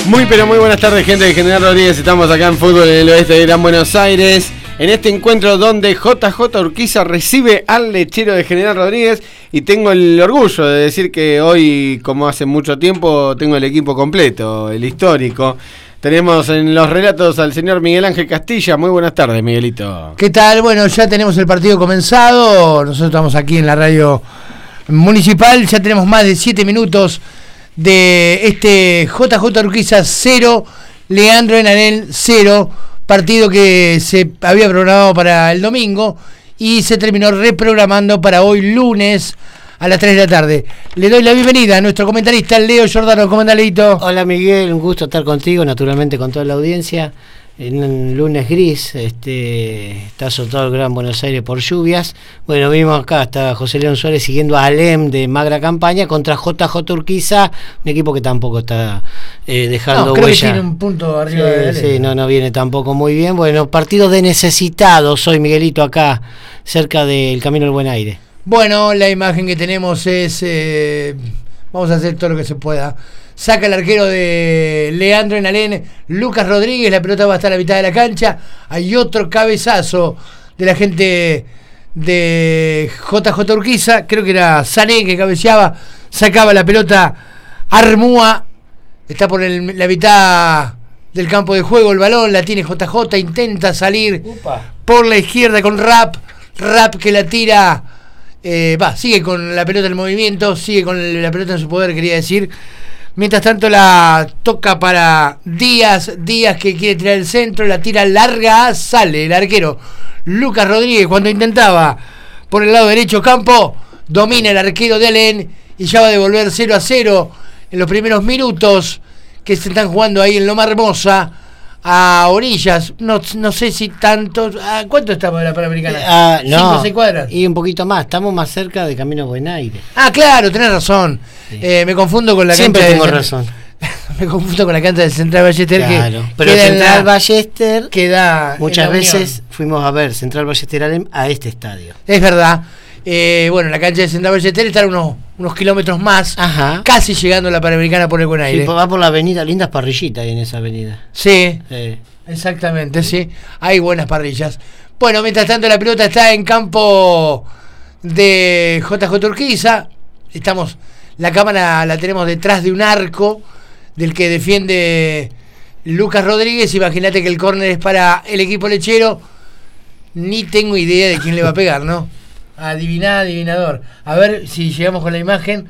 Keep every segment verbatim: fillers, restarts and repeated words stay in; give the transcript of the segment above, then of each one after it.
Muy pero muy buenas tardes, gente de General Rodríguez. Estamos acá en Fútbol en el Oeste de Gran Buenos Aires, en este encuentro donde J J Urquiza recibe al Lechero de General Rodríguez. Y tengo el orgullo de decir que hoy, como hace mucho tiempo, tengo el equipo completo, el histórico. Tenemos en los relatos al señor Miguel Ángel Castilla. Muy buenas tardes, Miguelito. ¿Qué tal? Bueno, ya tenemos el partido comenzado. Nosotros estamos aquí en la radio municipal. Ya tenemos más de siete minutos de este J J Urquiza cero, Leandro Enarel cero. Partido que se había programado para el domingo y se terminó reprogramando para hoy lunes a las tres de la tarde. Le doy la bienvenida a nuestro comentarista Leo Giordano. ¿Cómo anda, Leito? Hola, Miguel, un gusto estar contigo, naturalmente con toda la audiencia. En un lunes gris, este, está azotado el Gran Buenos Aires por lluvias. Bueno, vimos acá, está José León Suárez siguiendo a Alem de magra campaña contra J J Urquiza, un equipo que tampoco está eh, dejando no, creo huella. Que tiene un punto arriba sí, de sí, no, no viene tampoco muy bien. Bueno, partido de necesitados hoy, Miguelito, acá, cerca del Camino del Buen Aire. Bueno, la imagen que tenemos es... Eh, vamos a hacer todo lo que se pueda. Saca el arquero de Leandro Enarel, Lucas Rodríguez, la pelota va a estar a la mitad de la cancha. Hay otro cabezazo de la gente de J J Urquiza, creo que era Sané que cabeceaba, sacaba la pelota Armúa, está por el, la mitad del campo de juego el balón, la tiene J J, intenta salir Upa. por la izquierda con Rap, Rap que la tira, eh, va, sigue con la pelota en movimiento, sigue con la pelota en su poder, quería decir. Mientras tanto la toca para Díaz, Díaz que quiere tirar el centro, la tira larga, sale el arquero Lucas Rodríguez cuando intentaba por el lado derecho campo, domina el arquero de Alem y ya va a devolver cero a cero en los primeros minutos que se están jugando ahí en Loma Hermosa, a orillas, no, no sé si tanto, ¿cuánto está para la Panamericana? Ah, no, ¿Cinco o seis cuadras? Y un poquito más, estamos más cerca de Camino Buen Aire. Ah, claro, tenés razón. Sí. Eh, me confundo con la Siempre cancha tengo del, razón. Me confundo con la cancha del Central Ballester. Claro, que pero Central Ballester queda muchas veces fuimos a ver Central Ballester Alem a este estadio. Es verdad. Eh, bueno, la cancha de Central Ballester está a unos, unos kilómetros más, Ajá. casi llegando a la Panamericana por el Buen Aire. Sí, va por la avenida, lindas parrillitas ahí en esa avenida. Sí, eh. exactamente, sí. Hay buenas parrillas. Bueno, mientras tanto la pelota está en campo de J J Urquiza. Estamos, la cámara la tenemos detrás de un arco del que defiende Lucas Rodríguez. Imagínate que el córner es para el equipo lechero. Ni tengo idea de quién le va a pegar, ¿no? Adiviná, adivinador. A ver si llegamos con la imagen.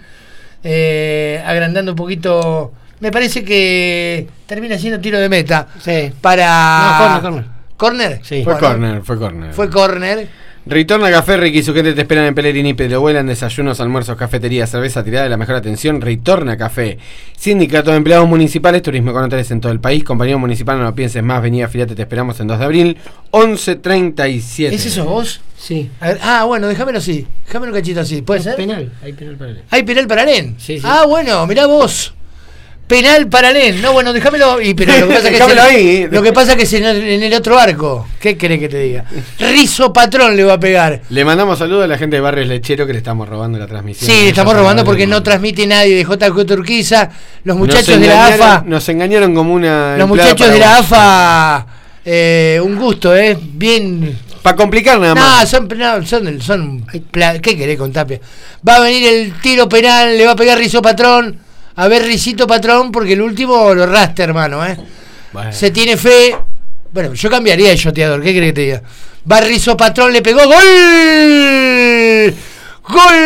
Eh, agrandando un poquito. Me parece que termina siendo tiro de meta. Sí. Para. No, corner, corner. ¿Corner? Sí. Fue bueno, corner, fue corner. Fue corner. Ritorna Café, Ricky y su gente te esperan en Pellegrini, Pedro Vuelan, desayunos, almuerzos, cafetería, cerveza tirada de la mejor atención. Ritorna Café. Sindicato de Empleados Municipales, turismo con hoteles en todo el país. Compañía Municipal, no lo pienses más, vení, afiliate, te esperamos en dos de abril, once treinta y siete. ¿Es eso vos? Sí. A ver, ah, bueno, déjamelo así. Déjamelo un cachito así. ¿Puede no, ser? Penal, hay penal para Alem. ¿Hay penal para Alem? Sí, sí. Ah, bueno, mirá vos. Penal para Alem. No, bueno, déjamelo. Y, pero lo que pasa que déjamelo se, ahí. Lo que pasa es que se, en el otro arco. ¿Qué querés que te diga? Rizo Patrón le va a pegar. Le mandamos saludos a la gente de Barrios Lechero que le estamos robando la transmisión. Sí, le estamos robando porque no transmite nadie de J J Urquiza. Los muchachos de la A F A. Nos engañaron como una. Los muchachos de la A F A. Eh, un gusto, ¿eh? Bien. Para complicar nada más. No, son, no, son, son. ¿Qué querés con Tapia? Va a venir el tiro penal, le va a pegar Rizo Patrón. A ver, Risito Patrón, porque el último lo raste, hermano, ¿eh? Bueno. Se tiene fe. Bueno, yo cambiaría el shoteador, ¿qué crees que te diga? Va Rizo Patrón, le pegó. ¡Gol! ¡Gol!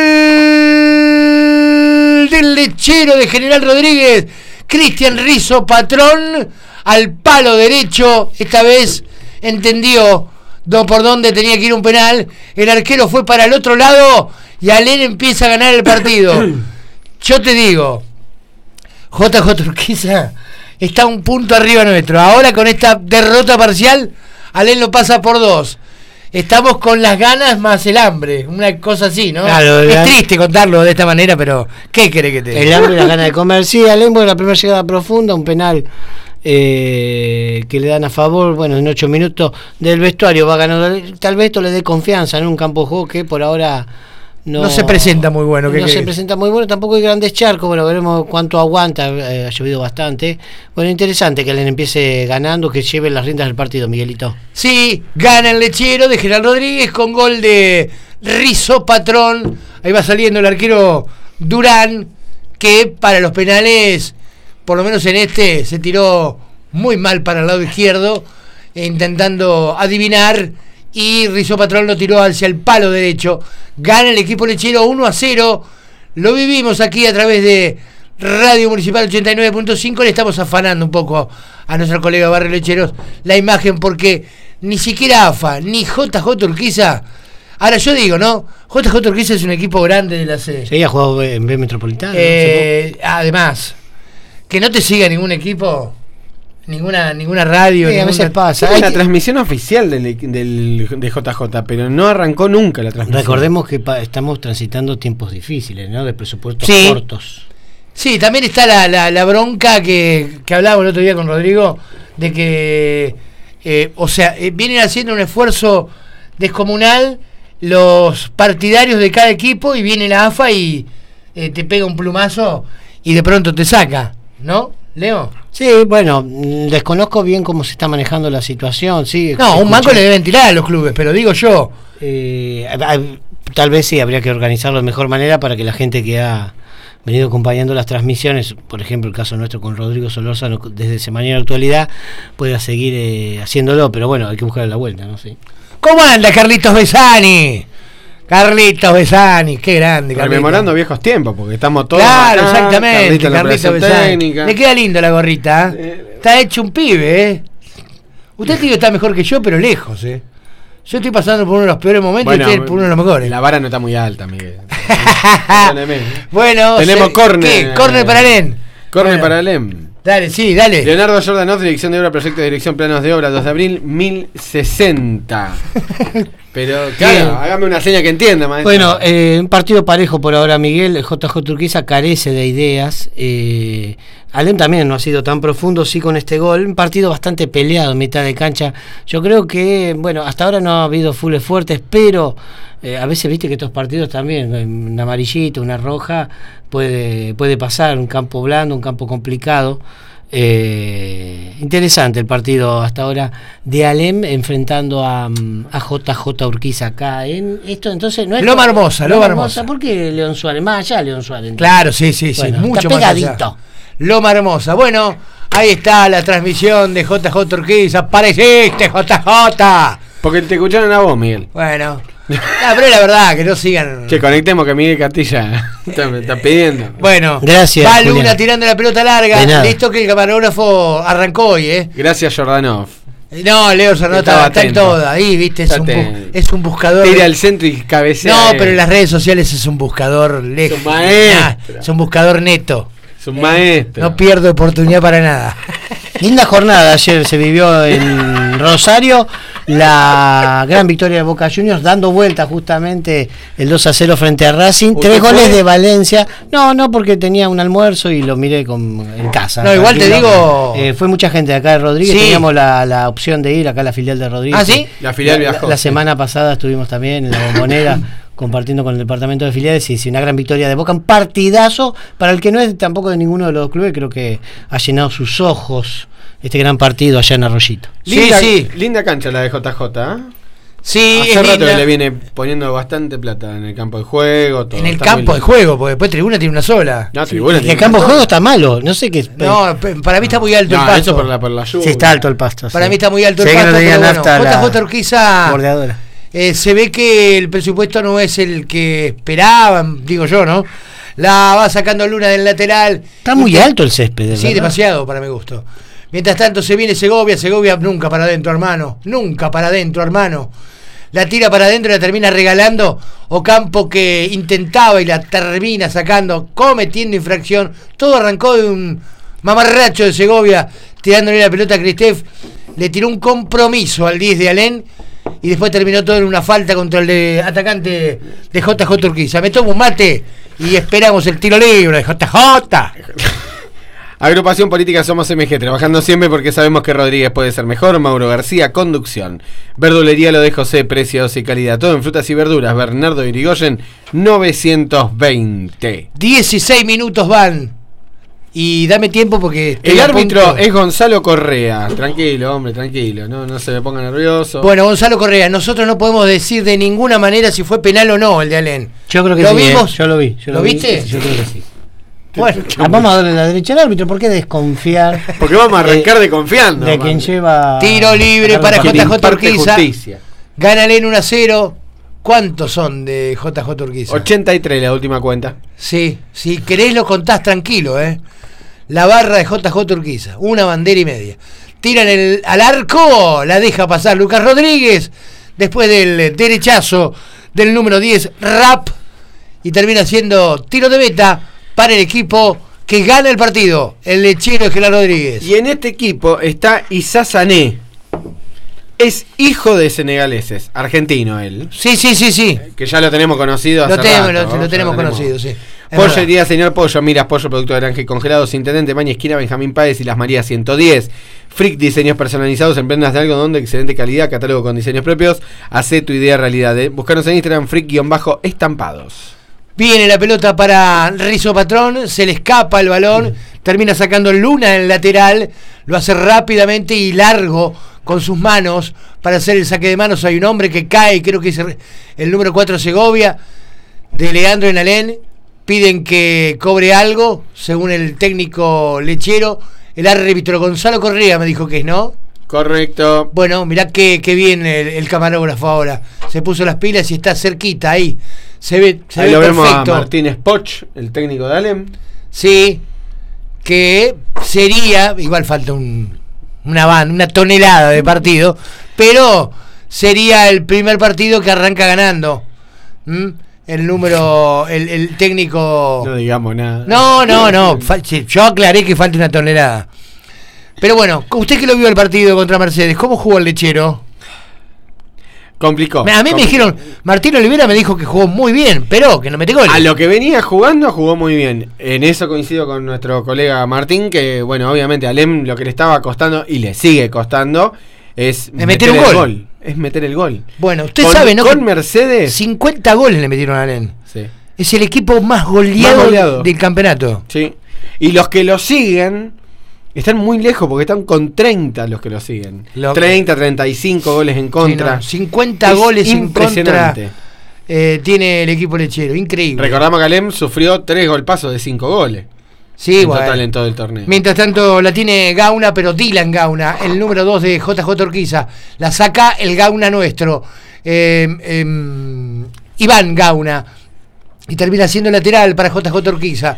Del Lechero de General Rodríguez. Cristian Rizo Patrón al palo derecho. Esta vez entendió do por dónde tenía que ir un penal. El arquero fue para el otro lado y Alem empieza a ganar el partido. Yo te digo, J J Urquiza está un punto arriba nuestro. Ahora con esta derrota parcial, Alem lo pasa por dos. Estamos con las ganas más el hambre, una cosa así, ¿no? Claro, es triste contarlo de esta manera, pero ¿qué querés que te diga? El hambre y las ganas de comer. Sí, Alem, la primera llegada profunda, un penal eh, que le dan a favor, bueno, en ocho minutos del vestuario va ganando. Tal vez esto le dé confianza en un campo de juego que por ahora no, no se presenta muy bueno. No ¿qué se presenta muy bueno, tampoco hay grandes charcos, bueno, veremos cuánto aguanta, eh, ha llovido bastante. Bueno, interesante que Alem empiece ganando, que lleve las riendas del partido, Miguelito. Sí, gana el Lechero de General Rodríguez con gol de Rizzo Patrón. Ahí va saliendo el arquero Durán, que para los penales, por lo menos en este, se tiró muy mal para el lado izquierdo, intentando adivinar, y Rizzo Patrón lo tiró hacia el palo derecho. Gana el equipo lechero uno a cero. Lo vivimos aquí a través de Radio Municipal ochenta y nueve punto cinco. Le estamos afanando un poco a nuestro colega Barrio Lecheros la imagen, porque ni siquiera A F A ni J J Urquiza. Ahora yo digo, ¿no? J J Urquiza es un equipo grande de la C. Sí, ha jugado en B Metropolitano. Eh, además, que no te siga ningún equipo, ninguna ninguna radio. Sí, ninguna... a veces pasa. Es Hay la que... transmisión oficial del, del, de J J, pero no arrancó nunca la transmisión. Recordemos que pa- estamos transitando tiempos difíciles, ¿no? De presupuestos sí. cortos. Sí, también está la, la, la bronca que, que hablábamos el otro día con Rodrigo, de que, eh, o sea, eh, vienen haciendo un esfuerzo descomunal los partidarios de cada equipo, y viene la A F A y eh, te pega un plumazo y de pronto te saca, ¿no, Leo? Sí, bueno, desconozco bien cómo se está manejando la situación. Sí, no, escuché, un banco le deben tirar a los clubes, pero digo yo. Eh, tal vez sí, habría que organizarlo de mejor manera para que la gente que ha venido acompañando las transmisiones, por ejemplo el caso nuestro con Rodrigo Solórzano desde Semana Actualidad, pueda seguir eh, haciéndolo, pero bueno, hay que buscar la vuelta, ¿no? Sí. ¿Cómo anda Carlitos Besani? Carlitos Besani, qué grande, Carlitos. Rememorando viejos tiempos, porque estamos todos. Claro, acá, exactamente, Carlitos, Carlitos Besani. Le queda lindo la gorrita, ¿eh? Está hecho un pibe, ¿eh? Usted tiene que estar mejor que yo, pero lejos, ¿eh? Yo estoy pasando por uno de los peores momentos, bueno, y usted por uno de los mejores. La vara no está muy alta, Miguel. Bueno, tenemos se, córner. ¿Qué? Córner para Alem. Córner bueno. para Alem. Dale, sí, dale. Leonardo Jordanov, dirección de obra, proyecto de dirección, planos de obra, dos de abril, mil sesenta. Pero, claro, hágame una seña que entienda, maestro. Bueno, eh, un partido parejo por ahora, Miguel. J J Urquiza carece de ideas. Eh, Alem también no ha sido tan profundo, sí, con este gol. Un partido bastante peleado en mitad de cancha. Yo creo que, bueno, hasta ahora no ha habido fulles fuertes, pero eh, a veces viste que estos partidos también, una amarillita, una roja, puede, puede pasar. Un campo blando, un campo complicado. Eh, interesante el partido hasta ahora de Alem enfrentando a, a J J Urquiza acá en esto. Entonces no es Loma Hermosa, Loma Hermosa. ¿Por qué León Suárez? Más allá León Suárez. Claro, sí, sí, sí, bueno, mucho está más pegadito. Allá. Loma Hermosa. Bueno, ahí está la transmisión de J J Urquiza. Apareciste, J J. Porque te escucharon a vos, Miguel. Bueno. Ah, pero la verdad, que no sigan. Que conectemos, que Miguel Castilla está, me está pidiendo. Bueno, gracias. Va Luna Julián. Tirando la pelota larga. Listo que el camarógrafo arrancó hoy, ¿eh? Gracias, Jordanov. No, Leo Sarnota está en toda. Ahí, viste, es un, bu- es un buscador. Tira al centro y cabecea. No, pero en las redes sociales es un buscador lejos. Es un maestro. Es un buscador neto. Es un maestro. No pierdo oportunidad para nada. Linda jornada ayer se vivió en Rosario, la gran victoria de Boca Juniors, dando vuelta justamente el dos a cero frente a Racing. Tres goles fue? de Valencia. No, no, porque tenía un almuerzo y lo miré con, en casa. No, igual te digo. Eh, fue mucha gente de acá de Rodríguez. Sí. Teníamos la, la opción de ir acá a la filial de Rodríguez. ¿Ah, sí? La filial viajó. La, la semana pasada estuvimos también en la Bombonera. compartiendo con el departamento de filiales, y sí, una gran victoria de Boca, un partidazo para el que no es tampoco de ninguno de los dos clubes. Creo que ha llenado sus ojos este gran partido allá en Arroyito. Linda, sí, sí. Linda cancha la de J J, ¿eh? Sí, hace es rato linda. que le viene poniendo bastante plata en el campo de juego. Todo. En el Está campo de juego, porque después Tribuna tiene una sola. No, Tribuna sí, tiene el campo de una juego está malo, no sé qué. No, para mí está muy alto no, el pasto. Eso por la, por la lluvia. Sí, está alto el pasto. Para sí. mí está muy alto sí, el pasto. No pero bueno, J J J Urquiza. Bordeadora. Eh, se ve que el presupuesto no es el que esperaban, digo yo, ¿no? La va sacando Luna del lateral. Está muy Usted, alto el césped, sí, ¿verdad? demasiado para mi gusto. Mientras tanto se viene Segovia, Segovia nunca para adentro, hermano. Nunca para adentro, hermano. La tira para adentro y la termina regalando Ocampo, que intentaba y la termina sacando, cometiendo infracción. Todo arrancó de un mamarracho de Segovia, tirándole la pelota a Cristef. Le tiró un compromiso al diez de Alén. Y después terminó todo en una falta contra el de atacante de J J Urquiza. Me tomo un mate y esperamos el tiro libre de J J. Agrupación Política Somos M G, trabajando siempre porque sabemos que Rodríguez puede ser mejor. Mauro García, conducción. Verdulería Lo de José, precios y calidad. Todo en frutas y verduras. Bernardo Irigoyen, novecientos veinte. dieciséis minutos van. Y dame tiempo porque... El árbitro es Gonzalo Correa. Tranquilo, hombre, tranquilo. No, no se me ponga nervioso. Bueno, Gonzalo Correa, nosotros no podemos decir de ninguna manera si fue penal o no el de Alén. Yo creo que ¿Lo sí. vimos? Eh. Yo lo vi. Yo ¿Lo, lo viste? Vi, yo creo que sí. Bueno, ah, vamos a darle la derecha al árbitro. ¿Por qué desconfiar? Porque vamos a arrancar de confiando. De quien lleva. Tiro libre para J J Urquiza. Justicia. Gana Alén uno a cero. ¿Cuántos son de J J Urquiza? ochenta y tres la última cuenta. Sí, si querés lo contás tranquilo, ¿eh? La barra de J J Urquiza. Una bandera y media. Tiran el, al arco. La deja pasar Lucas Rodríguez. Después del derechazo del número diez, Rap. Y termina siendo tiro de meta para el equipo que gana el partido, el lechero de Gerardo Rodríguez. Y en este equipo está Issa Sané. Es hijo de senegaleses, argentino él. Sí, sí, sí, sí. Que ya lo tenemos conocido hace Lo tenemos, rato, lo, ¿no? lo tenemos Ya conocido, sí. Es Pollería Señor Pollo, Miras Pollo, producto de granja y congelados, Intendente Maña, esquina Benjamín Páez y Las Marías ciento diez. Frick, diseños personalizados en prendas de algodón de excelente calidad, catálogo con diseños propios. Hacé tu idea realidad. ¿eh? Buscanos en Instagram, Frick-estampados. Viene la pelota para Rizo Patrón, se le escapa el balón, termina sacando Luna en el lateral, lo hace rápidamente y largo con sus manos para hacer el saque de manos. Hay un hombre que cae, creo que es el número cuatro Segovia, de Leandro en Alén. Piden que cobre algo, según el técnico lechero. El árbitro Gonzalo Correa me dijo que es, ¿no? Correcto. Bueno, mirá qué, qué bien el, el camarógrafo ahora. Se puso las pilas y está cerquita ahí. Se ve, se Ahí ve lo perfecto. vemos a Martínez Poch, el técnico de Alem. Sí, que sería, igual falta un, una van, una tonelada de partido, pero sería el primer partido que arranca ganando. ¿Mm? El número, el, el técnico... No digamos nada. No, no, no, yo aclaré que falta una tonelada. Pero bueno, usted que lo vio el partido contra Mercedes, ¿cómo jugó el lechero? Complicó. A mí complicó. me dijeron, Martín Olivera me dijo que jugó muy bien, pero que no mete goles. A lo que venía jugando, jugó muy bien. En eso coincido con nuestro colega Martín, que bueno, obviamente a Alem lo que le estaba costando y le sigue costando es meter, meter un el gol. gol. Es meter el gol. Bueno, usted con, sabe, ¿no? Con Mercedes. cincuenta goles le metieron a Alem. Sí. Es el equipo más goleado, Más goleado del campeonato. Sí. Y los que lo siguen están muy lejos porque están con treinta los que lo siguen. Lo treinta, treinta y cinco goles en contra. Sí, no, cincuenta es goles en contra. Impresionante. Eh, tiene el equipo lechero, increíble. Recordamos que Alem sufrió tres golpazos de cinco goles. Sí, en bueno. total en todo el torneo. Mientras tanto la tiene Gauna, pero Dylan Gauna, el número dos de J J Urquiza. La saca el Gauna nuestro. Eh, eh, Iván Gauna. Y termina siendo lateral para J J Urquiza.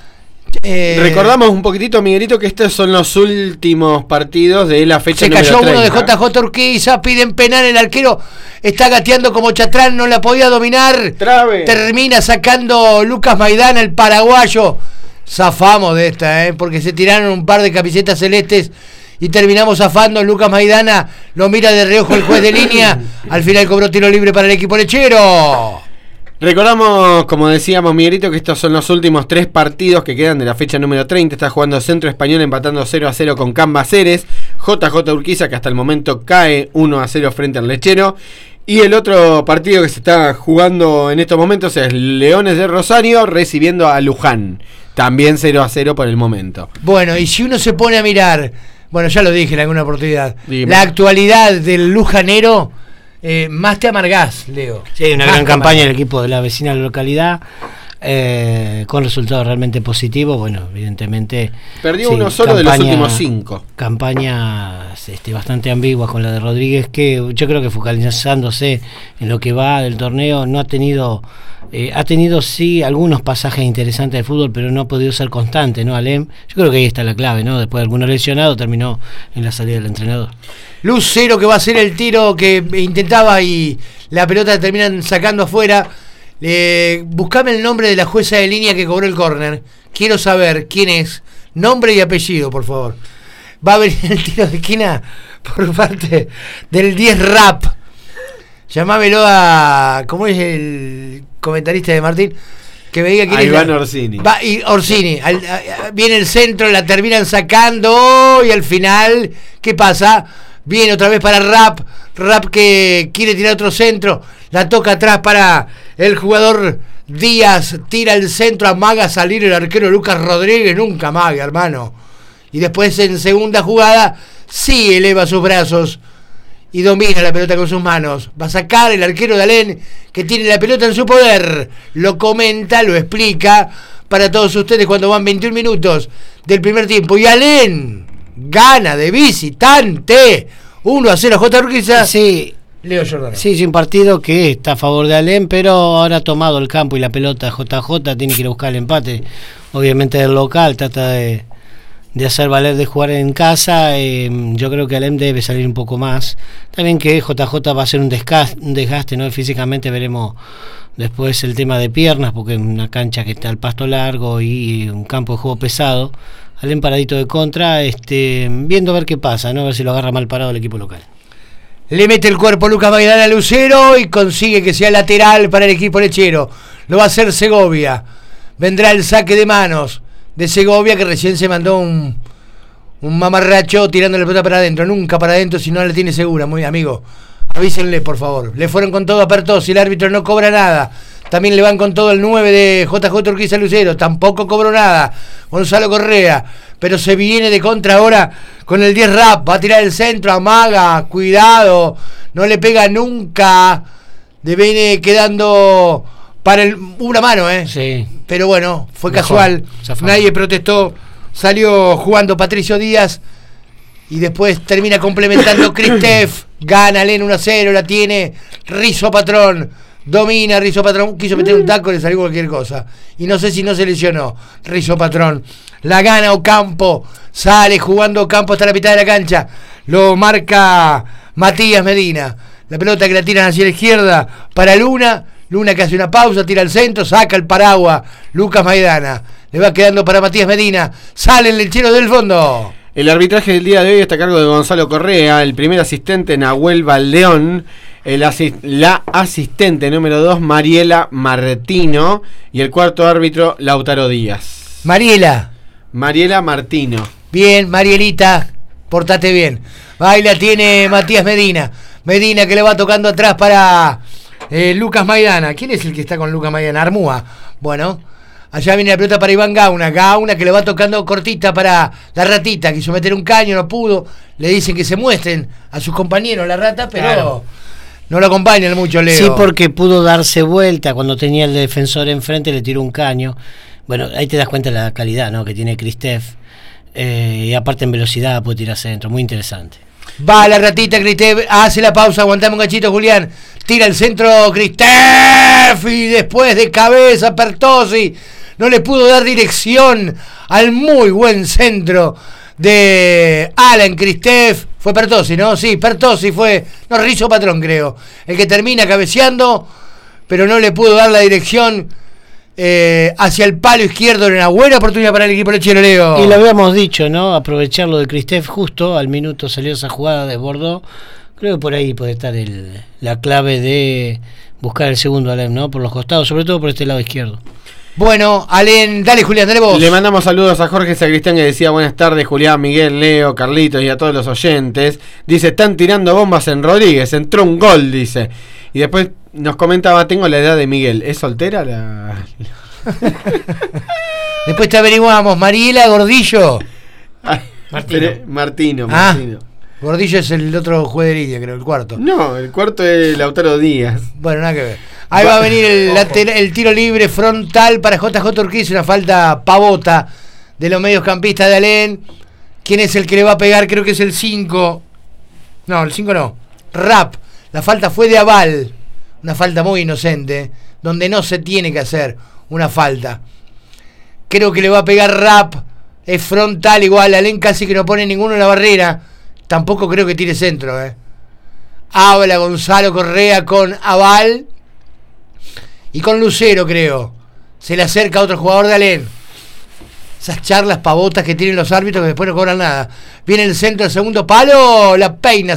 Eh, Recordamos un poquitito, Miguelito, que estos son los últimos partidos de la fecha número treinta. Se cayó uno de treinta. J J Urquiza, piden penal, el arquero está gateando como Chatrán, no la podía dominar. Trabe. Termina sacando Lucas Maidana, el paraguayo. Zafamos de esta, ¿eh? Porque se tiraron un par de camisetas celestes y terminamos zafando. Lucas Maidana lo mira de reojo el juez de línea. Al final cobró tiro libre para el equipo lechero. Recordamos, como decíamos, Miguelito, que estos son los últimos tres partidos que quedan de la fecha número treinta. Está jugando Centro Español empatando cero a cero con Cambaceres. J J Urquiza, que hasta el momento cae uno a cero frente al lechero. Y el otro partido que se está jugando en estos momentos es Leones de Rosario recibiendo a Luján. También cero a cero por el momento. Bueno, y si uno se pone a mirar, bueno, ya lo dije en alguna oportunidad, Dime. La actualidad del lujanero, eh, más te amargás, Leo. Sí, una más gran campaña del equipo de la vecina localidad, eh, con resultados realmente positivos. Bueno, evidentemente Perdió sí, uno solo campaña, de los últimos cinco. Campañas este, bastante ambiguas con la de Rodríguez, que yo creo que focalizándose en lo que va del torneo, no ha tenido... Eh, ha tenido sí algunos pasajes interesantes de fútbol, pero no ha podido ser constante, ¿no, Alem? Yo creo que ahí está la clave, ¿no? Después de algunos lesionados, terminó en la salida del entrenador. Lucero, que va a ser el tiro que intentaba y la pelota la terminan sacando afuera. Eh, buscame el nombre de la jueza de línea que cobró el córner. Quiero saber quién es. Nombre y apellido, por favor. Va a venir el tiro de esquina por parte del diez Rap. Llamámelo a... ¿Cómo es el comentarista de Martín? que veía quién Ahí es van la- Orsini. Va, y Orsini, al- a- a- viene el centro, la terminan sacando y al final, ¿qué pasa? Viene otra vez para Rap, Rap que quiere tirar otro centro, la toca atrás para el jugador Díaz, tira el centro, amaga a salir el arquero Lucas Rodríguez, nunca amaga, hermano. Y después en segunda jugada, sí eleva sus brazos y domina la pelota con sus manos. Va a sacar el arquero de Alén, que tiene la pelota en su poder. Lo comenta, lo explica para todos ustedes cuando van veintiún minutos del primer tiempo. Y Alén gana de visitante. uno a cero J. Urquiza. Sí, Leo Giordano. sí, es un partido que está a favor de Alem, pero ahora ha tomado el campo y la pelota J J, tiene que ir a buscar el empate. Obviamente el local trata de, de hacer valer de jugar en casa. Eh, yo creo que Alem debe salir un poco más. También que J J va a ser un desgaste, un desgaste, ¿no? Físicamente veremos después el tema de piernas, porque es una cancha que está al pasto largo y un campo de juego pesado. Alem paradito de contra, este, viendo a ver qué pasa, ¿no? A ver si lo agarra mal parado el equipo local. Le mete el cuerpo Lucas Maidana a Lucero y consigue que sea lateral para el equipo lechero. Lo va a hacer Segovia. Vendrá el saque de manos de Segovia, que recién se mandó un, un mamarracho tirando la pelota para adentro. Nunca para adentro si no la tiene segura, muy amigo. Avísenle, por favor. Le fueron con todo a Pertossi, el árbitro no cobra nada. También le van con todo el nueve de J J Urquiza Lucero, tampoco cobró nada. Gonzalo Correa, pero se viene de contra ahora con el diez Rap, va a tirar el centro, amaga, cuidado, no le pega nunca. Le viene quedando para el, una mano, ¿eh? Sí. Pero bueno, fue Mejor, casual, zafamos. nadie protestó, salió jugando Patricio Díaz y después termina complementando Cristef, gana Len uno a cero, la tiene Rizo Patrón, domina Rizo Patrón, quiso meter un taco, le salió cualquier cosa, y no sé si no se lesionó Rizo Patrón, la gana Ocampo, sale jugando Ocampo hasta la mitad de la cancha, lo marca Matías Medina, la pelota que la tiran hacia la izquierda para Luna, Luna que hace una pausa, tira al centro, saca el paraguas, Lucas Maidana, le va quedando para Matías Medina, sale el lechero del fondo. El arbitraje del día de hoy está a cargo de Gonzalo Correa, el primer asistente Nahuel Valdeón, el asis- la asistente número dos Mariela Martino y el cuarto árbitro Lautaro Díaz. Mariela, Mariela Martino. bien, Marielita, portate bien. Baila tiene Matías Medina, Medina que le va tocando atrás para eh, Lucas Maidana. ¿Quién es el que está con Lucas Maidana? Armúa. Bueno, allá viene la pelota para Iván Gauna, Gauna que le va tocando cortita para la ratita, quiso meter un caño, no pudo, le dicen que se muestren a sus compañeros la rata, pero Claro. no lo acompañan mucho, Leo. Sí, porque pudo darse vuelta cuando tenía el defensor enfrente, le tiró un caño. Bueno, ahí te das cuenta de la calidad, ¿no?, que tiene Cristef. Eh, y aparte en velocidad puede tirar centro, muy interesante. Va la ratita, Cristef, hace la pausa, aguantame un gachito, Julián. Tira el centro, Cristef, y después de cabeza, Pertossi. No le pudo dar dirección al muy buen centro de Alan Cristef. Fue Pertossi, ¿no? Sí, Pertossi fue, no, Rizo Patrón creo, el que termina cabeceando, pero no le pudo dar la dirección eh, hacia el palo izquierdo. En una buena oportunidad para el equipo lechero, Leo. Y lo habíamos dicho, ¿no?, aprovecharlo de Cristef, justo al minuto salió esa jugada, desbordó. Creo que por ahí puede estar el, la clave de buscar el segundo Alem, ¿no?, por los costados, sobre todo por este lado izquierdo. Bueno, Alén, dale Julián, dale vos. Le mandamos saludos a Jorge Sacristán, que decía buenas tardes, Julián, Miguel, Leo, Carlitos y a todos los oyentes. Dice, están tirando bombas en Rodríguez, entró un gol, dice. Y después nos comentaba, tengo la edad de Miguel, ¿es soltera la...? Después te averiguamos, Mariela Gordillo. Martino. Pero- Martino, Ah. Martino. Gordillo es el otro juez de línea, creo, el cuarto. No, el cuarto es Lautaro Díaz. Bueno, nada que ver. Ahí va a venir el, later- el tiro libre frontal para J J Urquiza, una falta pavota de los mediocampistas de Alén. ¿Quién es el que le va a pegar? Creo que es el cinco. No, el cinco no. Rap. La falta fue de Aval. Una falta muy inocente, donde no se tiene que hacer una falta. Creo que le va a pegar Rap. Es frontal igual. Alén casi que no pone ninguno en la barrera. Tampoco creo que tire centro, eh. Habla Gonzalo Correa con Aval y con Lucero, creo. Se le acerca a otro jugador de Alén. Esas charlas pavotas que tienen los árbitros que después no cobran nada. Viene el centro, el segundo palo, la peina.